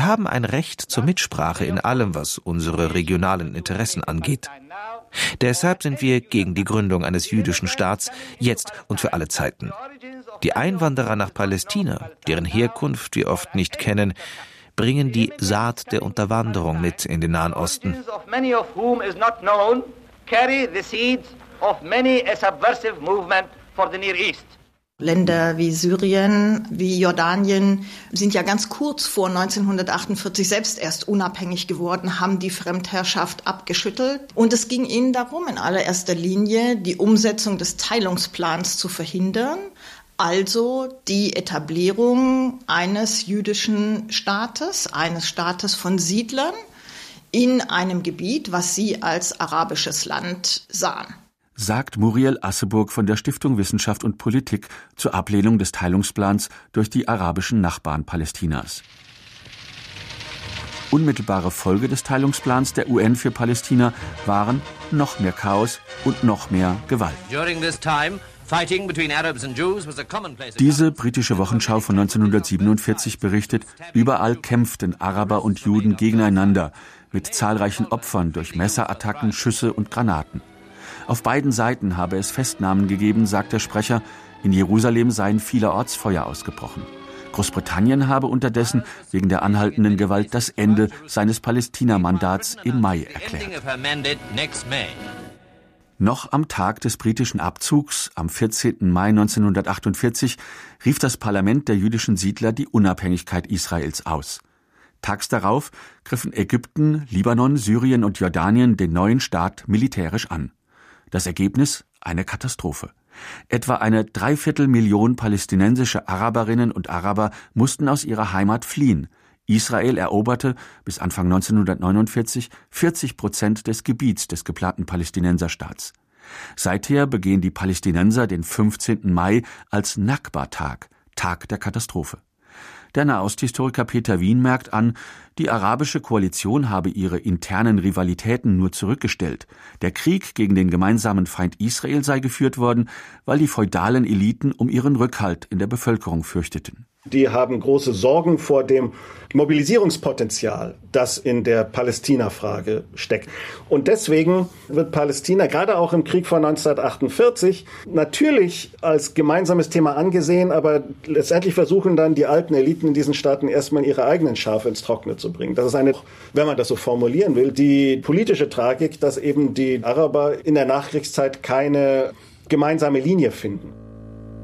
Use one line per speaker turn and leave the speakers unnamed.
Wir haben ein Recht zur Mitsprache in allem, was unsere regionalen Interessen angeht. Deshalb sind wir gegen die Gründung eines jüdischen Staats, jetzt und für alle Zeiten. Die Einwanderer nach Palästina, deren Herkunft wir oft nicht kennen, bringen die Saat der Unterwanderung mit in den Nahen Osten.
Länder wie Syrien, wie Jordanien sind ja ganz kurz vor 1948 selbst erst unabhängig geworden, haben die Fremdherrschaft abgeschüttelt. Und es ging ihnen darum, in allererster Linie die Umsetzung des Teilungsplans zu verhindern, also die Etablierung eines jüdischen Staates, eines Staates von Siedlern in einem Gebiet, was sie als arabisches Land sahen.
Sagt Muriel Asseburg von der Stiftung Wissenschaft und Politik zur Ablehnung des Teilungsplans durch die arabischen Nachbarn Palästinas. Unmittelbare Folge des Teilungsplans der UN für Palästina waren noch mehr Chaos und noch mehr Gewalt. Diese britische Wochenschau von 1947 berichtet, überall kämpften Araber und Juden gegeneinander, mit zahlreichen Opfern durch Messerattacken, Schüsse und Granaten. Auf beiden Seiten habe es Festnahmen gegeben, sagt der Sprecher. In Jerusalem seien vielerorts Feuer ausgebrochen. Großbritannien habe unterdessen wegen der anhaltenden Gewalt das Ende seines Palästina-Mandats im Mai erklärt. Noch am Tag des britischen Abzugs, am 14. Mai 1948, rief das Parlament der jüdischen Siedler die Unabhängigkeit Israels aus. Tags darauf griffen Ägypten, Libanon, Syrien und Jordanien den neuen Staat militärisch an. Das Ergebnis? Eine Katastrophe. Etwa eine 250.000 palästinensische Araberinnen und Araber mussten aus ihrer Heimat fliehen. Israel eroberte bis Anfang 1949 40% des Gebiets des geplanten Palästinenserstaats. Seither begehen die Palästinenser den 15. Mai als Nakba-Tag, Tag der Katastrophe. Der Nahosthistoriker Peter Wien merkt an, die arabische Koalition habe ihre internen Rivalitäten nur zurückgestellt. Der Krieg gegen den gemeinsamen Feind Israel sei geführt worden, weil die feudalen Eliten um ihren Rückhalt in der Bevölkerung fürchteten.
Die haben große Sorgen vor dem Mobilisierungspotenzial, das in der Palästina-Frage steckt. Und deswegen wird Palästina gerade auch im Krieg von 1948 natürlich als gemeinsames Thema angesehen, aber letztendlich versuchen dann die alten Eliten in diesen Staaten erstmal ihre eigenen Schafe ins Trockene zu bringen. Das ist eine, wenn man das so formulieren will, die politische Tragik, dass eben die Araber in der Nachkriegszeit keine gemeinsame Linie finden.